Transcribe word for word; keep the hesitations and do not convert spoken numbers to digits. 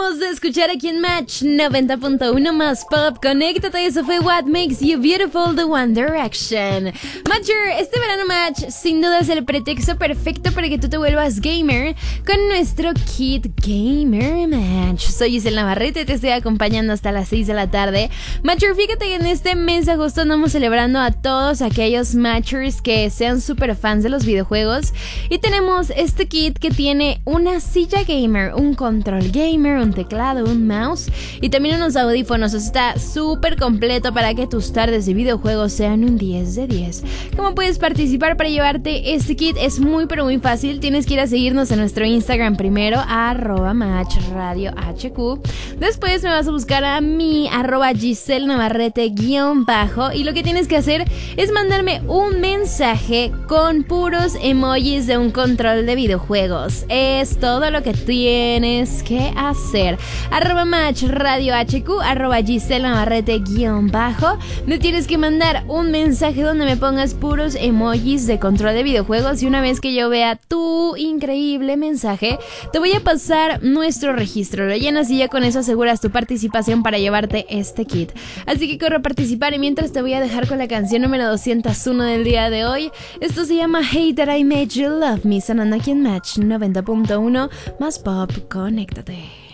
Acabamos de escuchar aquí en Match noventa punto uno más pop. Conéctate, eso fue What Makes You Beautiful de One Direction. Matcher, este verano Match sin duda es el pretexto perfecto para que tú te vuelvas gamer con nuestro kit Gamer Match. Soy Giselle Navarrete y te estoy acompañando hasta las seis de la tarde. Matcher, fíjate que en este mes de agosto andamos celebrando a todos aquellos Matchers que sean super fans de los videojuegos y tenemos este kit que tiene una silla gamer, un control gamer, un teclado, un mouse y también unos audífonos. Está súper completo para que tus tardes de videojuegos sean un diez de diez. ¿Cómo puedes participar para llevarte este kit? Es muy pero muy fácil. Tienes que ir a seguirnos en nuestro Instagram primero, arroba match radio hq. Después me vas a buscar a mí, arroba Giselle Navarrete guión bajo, y lo que tienes que hacer es mandarme un mensaje con puros emojis de un control de videojuegos. Es todo lo que tienes que hacer. Arroba match radio hq, arroba Giselle Navarrete guión bajo. Me tienes que mandar un mensaje donde me pongas puros emojis de control de videojuegos, y una vez que yo vea tu increíble mensaje, te voy a pasar nuestro registro. Lo llenas y ya con eso aseguras tu participación para llevarte este kit. Así que corre a participar, y mientras te voy a dejar con la canción número doscientos uno del día de hoy. Esto se llama Hate That I Made You Love Me, sonando aquí en Match noventa punto uno más pop. Conéctate.